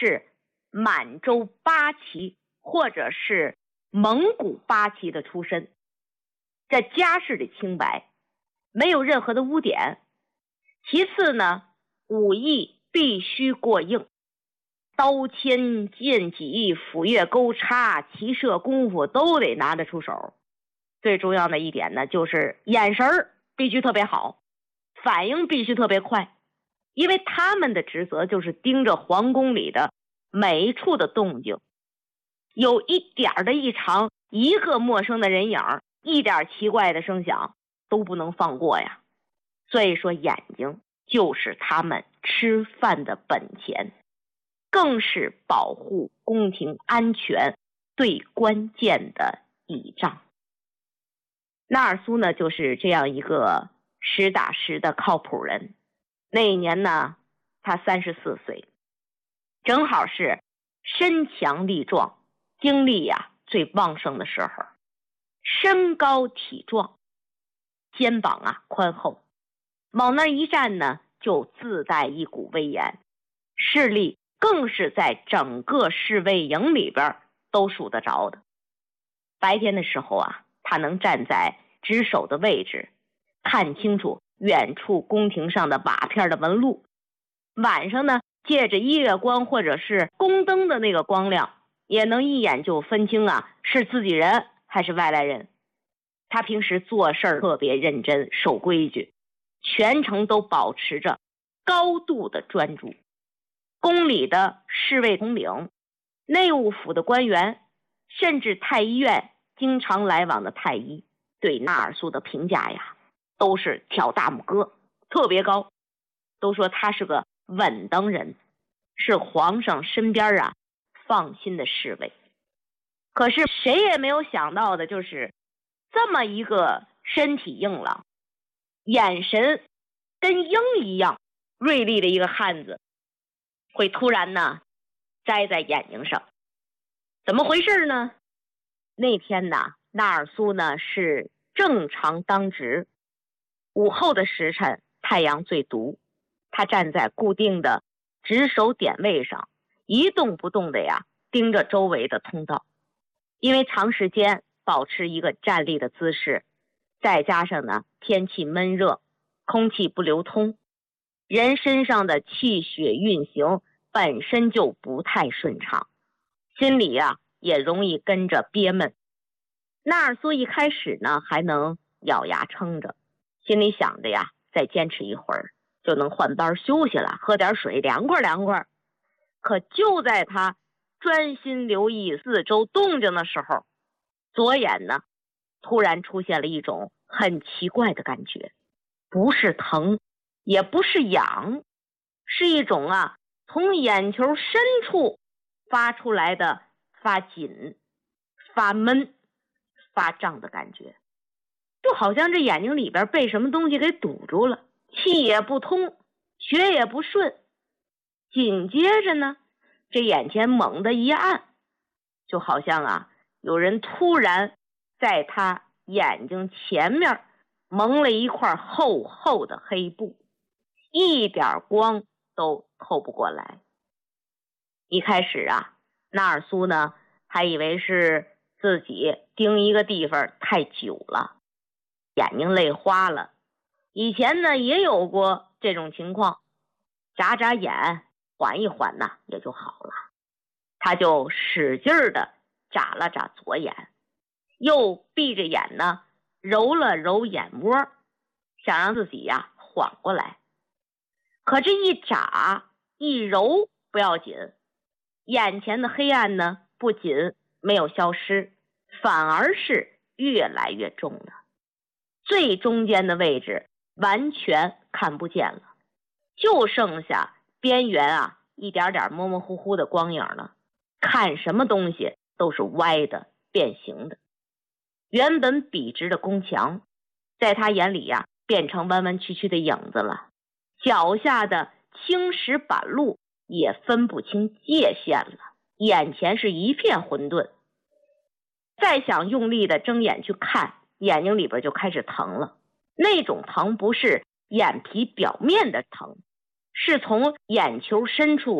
是满洲八旗或者是蒙古八旗的出身，这家世的清白，没有任何的污点。其次呢，武艺必须过硬，刀枪剑戟斧钺钩叉骑射功夫都得拿得出手。最重要的一点呢，就是眼神必须特别好，反应必须特别快，因为他们的职责就是盯着皇宫里的每一处的动静，有一点的异常，一个陌生的人影，一点奇怪的声响都不能放过呀。所以说眼睛就是他们吃饭的本钱，更是保护宫廷安全最关键的倚仗。纳尔苏呢，就是这样一个实打实的靠谱人。那一年呢，他34岁，正好是身强力壮，精力最旺盛的时候。身高体壮，肩膀宽厚，往那一站呢，就自带一股威严，势力更是在整个侍卫营里边都数得着的。白天的时候他能站在值守的位置，看清楚远处宫廷上的瓦片的纹路。晚上呢，借着月光或者是宫灯的那个光亮，也能一眼就分清是自己人还是外来人。他平时做事特别认真，守规矩，全程都保持着高度的专注。宫里的侍卫统领、内务府的官员，甚至太医院经常来往的太医，对纳尔苏的评价都是挑大拇哥，特别高，都说他是个稳当人，是皇上身边放心的侍卫。可是谁也没有想到的就是这么一个身体硬朗、眼神跟鹰一样锐利的一个汉子，会突然摘在眼睛上。怎么回事呢？那天纳尔苏是正常当值，午后的时辰太阳最毒，他站在固定的值守点位上，一动不动的盯着周围的通道。因为长时间保持一个站立的姿势，再加上天气闷热，空气不流通，人身上的气血运行本身就不太顺畅，心里也容易跟着憋闷。纳尔苏一开始还能咬牙撑着，心里想着再坚持一会儿就能换班休息了，喝点水凉快凉快。可就在他专心留意四周动静的时候，左眼突然出现了一种很奇怪的感觉，不是疼，也不是痒，是一种从眼球深处发出来的发紧、发闷、发胀的感觉，就好像这眼睛里边被什么东西给堵住了，气也不通，血也不顺。紧接着呢，这眼前猛地一暗，就好像有人突然在他眼睛前面蒙了一块厚厚的黑布，一点光都透不过来。一开始纳尔苏还以为是自己盯一个地方太久了，眼睛累花了。以前也有过这种情况，眨眨眼缓一缓也就好了。他就使劲的眨了眨左眼，又闭着眼揉了揉眼窝，想让自己缓过来。可这一眨一揉不要紧，眼前的黑暗不仅没有消失，反而是越来越重了。最中间的位置完全看不见了，就剩下边缘一点点模模糊糊的光影了，看什么东西都是歪的、变形的。原本笔直的宫墙，在他眼里变成弯弯曲曲的影子了，脚下的青石板路也分不清界限了，眼前是一片混沌。再想用力的睁眼去看，眼睛里边就开始疼了。那种疼不是眼皮表面的疼，是从眼球深处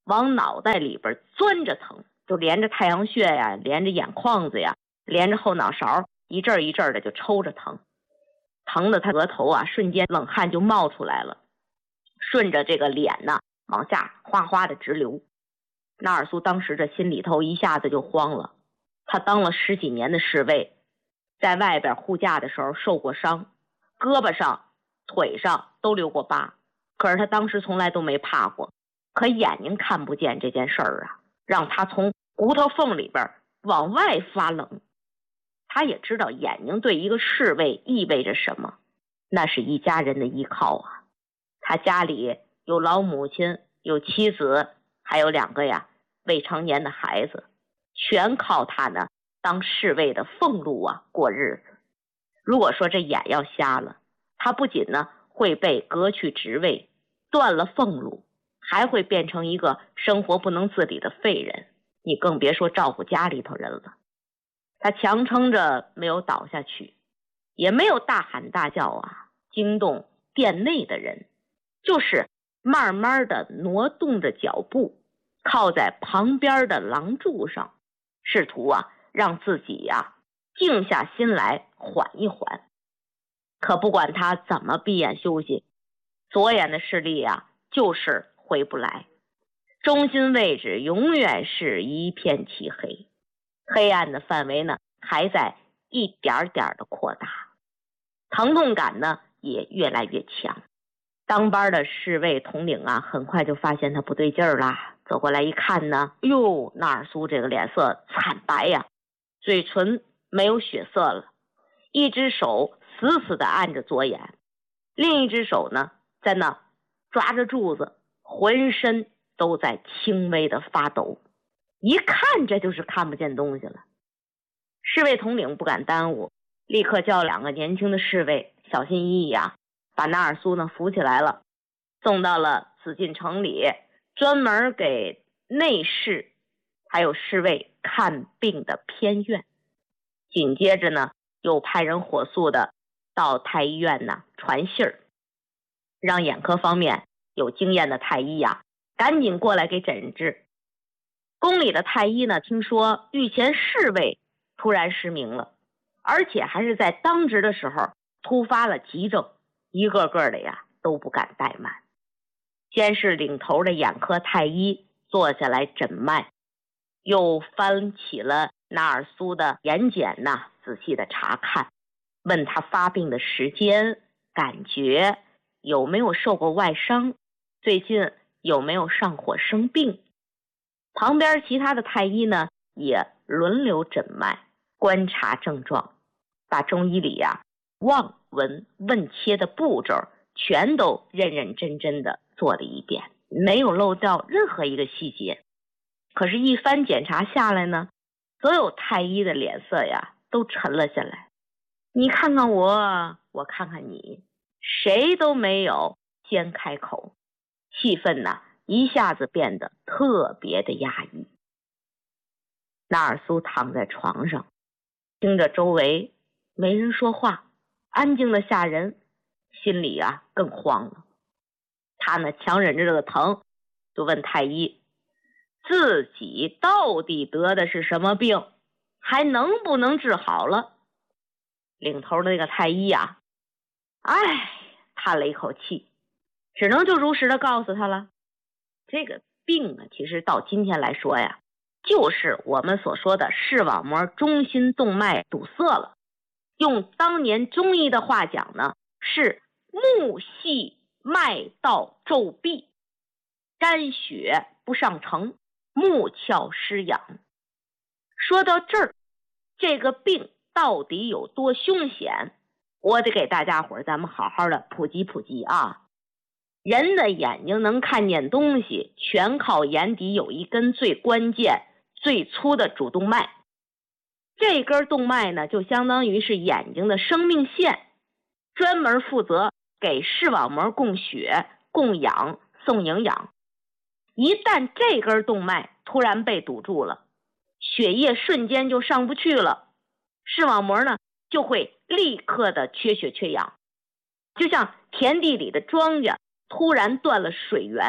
往脑袋里边钻着疼，就连着太阳穴呀，连着眼眶子呀，连着后脑勺，一阵一阵的就抽着疼，疼的他额头啊瞬间冷汗就冒出来了，顺着这个脸呢往下哗哗的直流。纳尔苏当时这心里头一下子就慌了，他当了10几年的侍卫，在外边护驾的时候受过伤，胳膊上腿上都留过疤，可是他当时从来都没怕过。可眼睛看不见这件事儿啊，让他从骨头缝里边往外发冷。他也知道眼睛对一个侍卫意味着什么，那是一家人的依靠啊。他家里有老母亲，有妻子，还有2个未成年的孩子，全靠他呢当侍卫的俸禄啊过日子。如果说这眼要瞎了，他不仅呢会被革去职位，断了俸禄，还会变成一个生活不能自理的废人，你更别说照顾家里头人了。他强撑着没有倒下去，也没有大喊大叫啊，惊动殿内的人，就是慢慢的挪动着脚步，靠在旁边的廊柱上，试图让自己静下心来缓一缓。可不管他怎么闭眼休息，左眼的视力就是回不来，中心位置永远是一片漆黑，黑暗的范围呢还在一点点的扩大，疼痛感呢也越来越强。当班的侍卫统领很快就发现他不对劲儿了，走过来一看呢，哟，纳尔苏这个脸色惨白呀，嘴唇没有血色了，一只手死死地按着左眼，另一只手呢在那抓着柱子，浑身都在轻微的发抖，一看这就是看不见东西了。侍卫统领不敢耽误，立刻叫2个年轻的侍卫小心翼翼把纳尔苏呢扶起来了，送到了紫禁城里专门给内侍还有侍卫看病的偏院。紧接着呢又派人火速的到太医院传信儿，让眼科方面有经验的太医赶紧过来给诊治。宫里的太医呢听说御前侍卫突然失明了，而且还是在当值的时候突发了急症，一个个的都不敢怠慢。先是领头的眼科太医坐下来诊脉，又翻起了纳尔苏的眼睑仔细的查看，问他发病的时间、感觉，有没有受过外伤，最近有没有上火生病。旁边其他的太医呢也轮流诊脉，观察症状，把中医里望闻问切的步骤全都认认真真的做了一遍，没有漏掉任何一个细节。可是一番检查下来呢，所有太医的脸色都沉了下来，你看看我，我看看你，谁都没有先开口，气氛一下子变得特别的压抑。纳尔苏躺在床上，听着周围没人说话，安静的吓人，心里更慌了。他呢强忍着这个疼，就问太医自己到底得的是什么病，还能不能治好了。领头的那个太医叹了一口气，只能就如实的告诉他了，这个病其实到今天来说就是我们所说的视网膜中心动脉堵塞了，用当年中医的话讲呢，是目系脉道骤闭，肝血不上承，目窍失养。说到这儿，这个病到底有多凶险，我得给大家伙咱们好好的普及普及人的眼睛能看见东西，全靠眼底有一根最关键最粗的主动脉，这根动脉呢就相当于是眼睛的生命线，专门负责给视网膜供血、供氧、送营养。一旦这根动脉突然被堵住了，血液瞬间就上不去了，视网膜呢就会立刻的缺血缺氧，就像田地里的庄稼突然断了水源，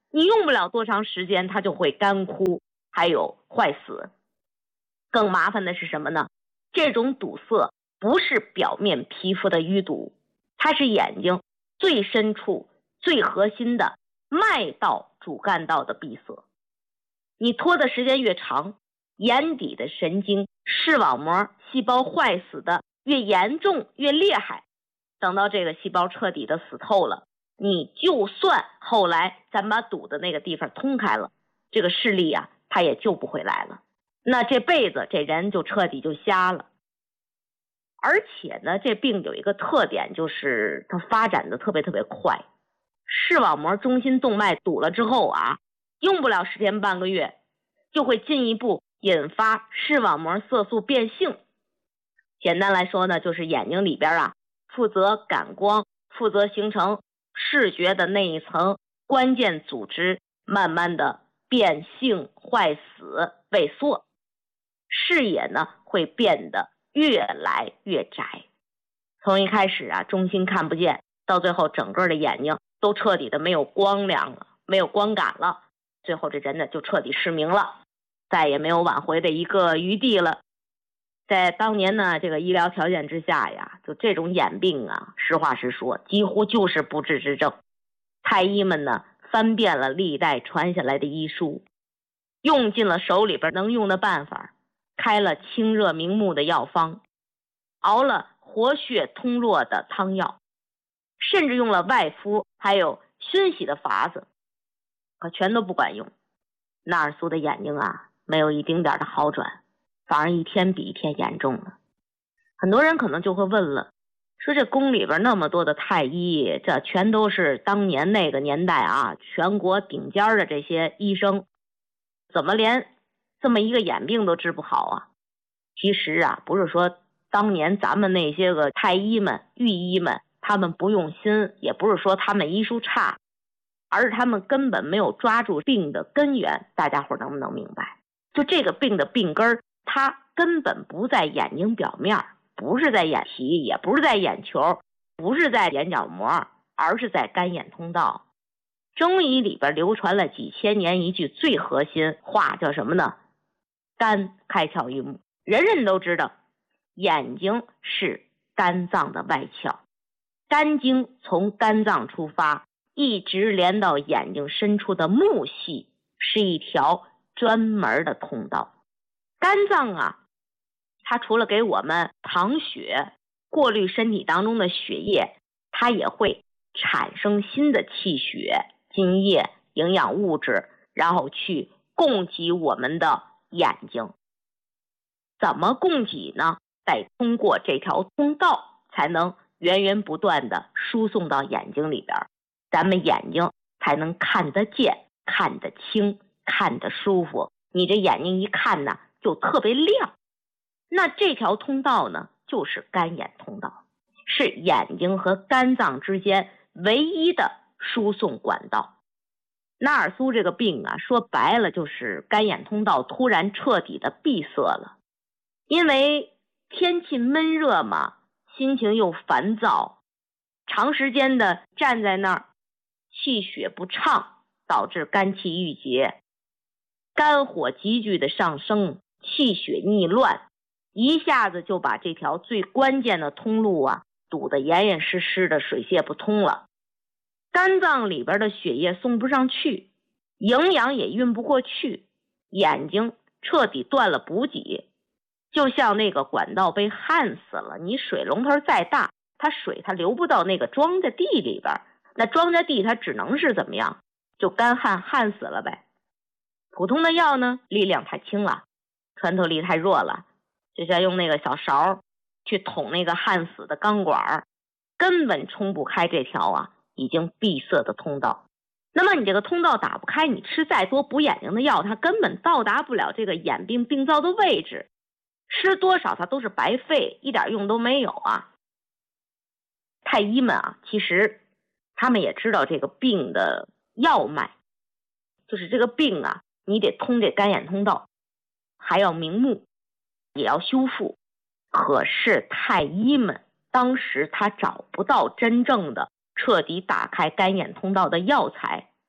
你用不了多长时间，它就会干枯，还有坏死。更麻烦的是什么呢？这种堵塞不是表面皮肤的淤堵，它是眼睛最深处、最核心的脉道主干道的闭塞。你拖的时间越长，眼底的神经视网膜细胞坏死的越严重越厉害，等到这个细胞彻底的死透了，你就算后来咱把堵的那个地方通开了，这个视力啊它也救不回来了，那这辈子这人就彻底就瞎了。而且呢，这病有一个特点，就是它发展的特别快。视网膜中心动脉堵了之后啊，用不了10天半个月，就会进一步引发视网膜色素变性。简单来说呢，就是眼睛里边啊，负责感光、负责形成视觉的那一层关键组织，慢慢的变性、坏死、萎缩，视野呢会变得越来越窄。从一开始啊，中心看不见，到最后整个的眼睛都彻底的没有光亮了，没有光感了，最后这人呢就彻底失明了，再也没有挽回的一个余地了。在当年呢这个医疗条件之下呀，就这种眼病啊，实话实说几乎就是不治之症。太医们呢翻遍了历代传下来的医书，用尽了手里边能用的办法，开了清热明目的药方，熬了活血通络的汤药，甚至用了外敷还有熏洗的法子，可全都不管用。纳尔苏的眼睛啊没有一丁点的好转，反而一天比一天严重了。很多人可能就会问了，说这宫里边那么多的太医，这全都是当年那个年代啊全国顶尖的这些医生，怎么连这么一个眼病都治不好啊？其实啊，不是说当年咱们那些个太医们、御医们他们不用心，也不是说他们医术差，而是他们根本没有抓住病的根源。大家伙能不能明白？就这个病的病根，它根本不在眼睛表面，不是在眼皮，也不是在眼球，不是在眼角膜，而是在干眼通道。中医里边流传了几千年一句最核心话，叫什么呢？肝开窍于目。人人都知道，眼睛是肝脏的外窍，肝经从肝脏出发，一直连到眼睛深处的目系，是一条专门的通道。肝脏啊，它除了给我们藏血、过滤身体当中的血液，它也会产生新的气血、津液、营养物质，然后去供给我们的眼睛。怎么供给呢？得通过这条通道才能源源不断的输送到眼睛里边，咱们眼睛才能看得见、看得清、看得舒服。你这眼睛一看呢就特别亮。那这条通道呢就是肝眼通道，是眼睛和肝脏之间唯一的输送管道。纳尔苏这个病啊，说白了就是肝眼通道突然彻底的闭塞了。因为天气闷热嘛，心情又烦躁，长时间的站在那儿，气血不畅，导致肝气郁结，肝火急剧的上升，气血逆乱，一下子就把这条最关键的通路啊堵得严严实实的，水泄不通了。肝脏里边的血液送不上去，营养也运不过去，眼睛彻底断了补给，就像那个管道被焊死了，你水龙头再大，水它流不到那个庄稼地里边，那庄稼地它只能是怎么样？就干焊死了呗。普通的药呢，力量太轻了，穿透力太弱了，就像用那个小勺去捅那个焊死的钢管，根本冲不开这条啊已经闭塞的通道。那么你这个通道打不开，你吃再多补眼睛的药，它根本到达不了这个眼病病灶的位置，吃多少它都是白费，一点用都没有啊。太医们啊，其实他们也知道这个病的要脉，就是这个病啊，你得通这肝眼通道，还要明目，也要修复。可是太医们当时他找不到真正的彻底打开肝眼通道的药材，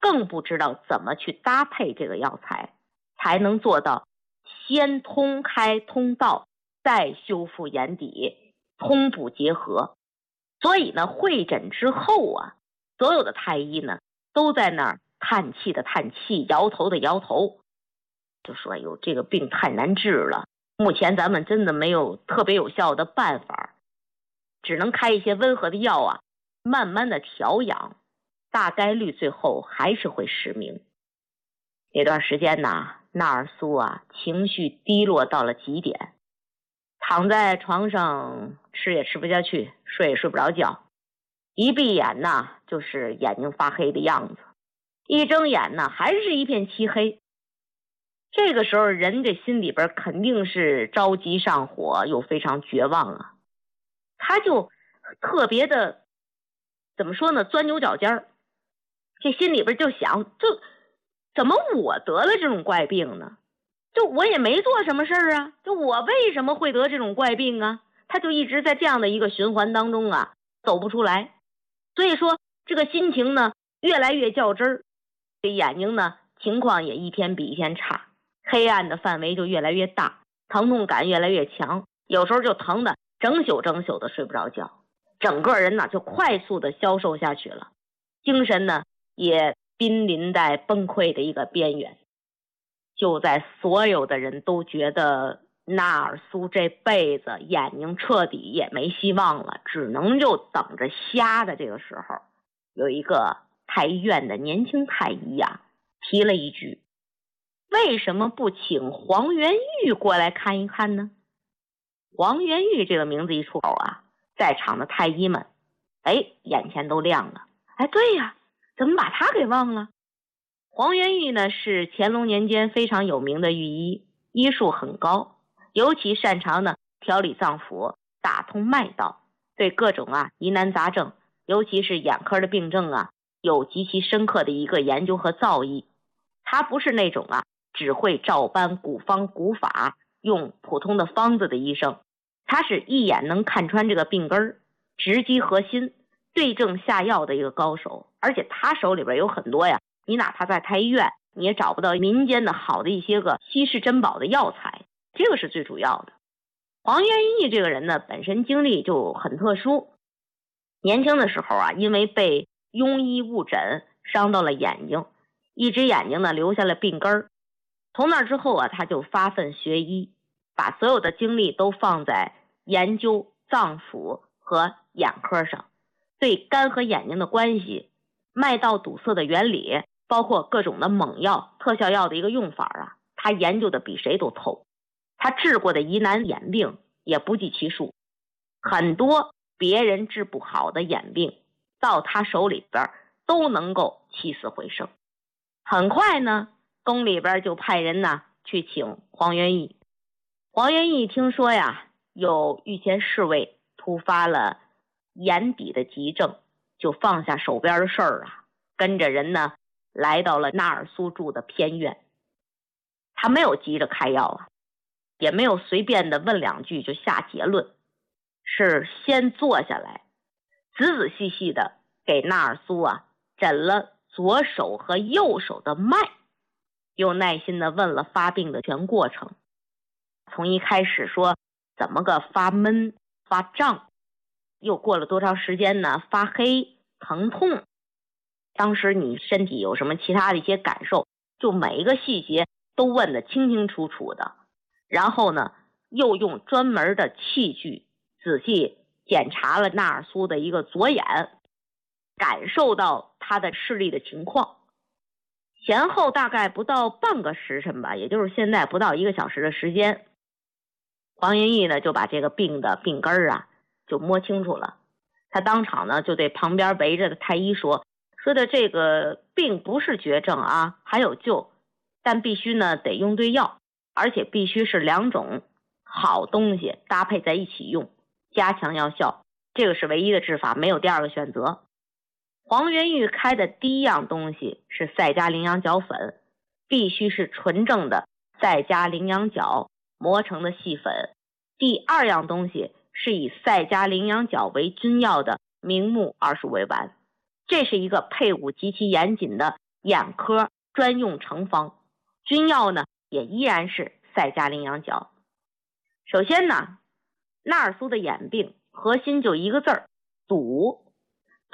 更不知道怎么去搭配这个药材，才能做到先通开通道，再修复眼底，通补结合。所以呢，会诊之后啊，所有的太医呢都在那儿叹气的叹气，摇头的摇头，就说哟，这个病太难治了，目前咱们真的没有特别有效的办法，只能开一些温和的药啊，慢慢的调养，大概率最后还是会失明。那段时间呢，纳尔苏啊情绪低落到了极点，躺在床上吃也吃不下去，睡也睡不着觉，一闭眼呢就是眼睛发黑的样子，一睁眼呢还是一片漆黑。这个时候人这心里边肯定是着急上火，又非常绝望啊，他就特别的怎么说呢，钻牛角尖儿，这心里边就想，就怎么我得了这种怪病呢？就我也没做什么事儿啊，就我为什么会得这种怪病啊？他就一直在这样的一个循环当中啊，走不出来。所以说这个心情呢越来越较真儿，这眼睛呢情况也一天比一天差，黑暗的范围就越来越大，疼痛感越来越强，有时候就疼的整宿的睡不着觉，整个人呢就快速的消瘦下去了，精神呢也濒临在崩溃的一个边缘。就在所有的人都觉得纳尔苏这辈子眼睛彻底也没希望了，只能就等着瞎的这个时候，有一个太医院的年轻太医啊提了一句，为什么不请黄元玉过来看一看呢？黄元玉这个名字一出口啊，在场的太医们眼前都亮了。对呀，怎么把他给忘了？黄元玉呢是乾隆年间非常有名的御医，医术很高，尤其擅长呢调理脏腑，打通脉道，对各种疑难杂症，尤其是眼科的病症啊，有极其深刻的一个研究和造诣。他不是那种只会照搬古方古法，用普通的方子的医生，他是一眼能看穿这个病根，直击核心，对症下药的一个高手。而且他手里边有很多你哪怕在太医院你也找不到民间的好的一些个稀世珍宝的药材，这个是最主要的。黄元义这个人呢本身经历就很特殊，年轻的时候因为被庸医误诊伤到了眼睛，一只眼睛呢留下了病根，从那之后他就发奋学医，把所有的精力都放在研究脏腑和眼科上，对肝和眼睛的关系，脉道堵塞的原理，包括各种的猛药特效药的一个用法他研究的比谁都透。他治过的疑难眼病也不计其数，很多别人治不好的眼病到他手里边都能够起死回生。很快呢，宫里边就派人去请黄元义。黄元义听说有御前侍卫突发了眼底的急症，就放下手边的事儿跟着人呢来到了纳尔苏住的偏院。他没有急着开药也没有随便的问两句就下结论，是先坐下来仔仔细细的给纳尔苏诊了左手和右手的脉，又耐心的问了发病的全过程，从一开始说怎么个发闷发胀，又过了多长时间呢发黑疼痛，当时你身体有什么其他的一些感受，就每一个细节都问得清清楚楚的。然后呢又用专门的器具仔细检查了纳尔苏的一个左眼，感受到他的视力的情况。前后大概不到半个时辰吧，也就是现在不到1个小时的时间，黄元义呢就把这个病的病根就摸清楚了。他当场呢就对旁边围着的太医说的这个病不是绝症还有救，但必须呢得用对药，而且必须是2种好东西搭配在一起用，加强药效，这个是唯一的治法，没有第二个选择。黄元玉开的第一样东西是赛加羚羊角粉，必须是纯正的赛加羚羊角磨成的细粉。第二样东西是以赛加羚羊角为君药的明目20味丸，这是一个配伍极其严谨的眼科专用成方，君药呢也依然是赛加羚羊角。首先呢，纳尔苏的眼病核心就一个字儿，堵。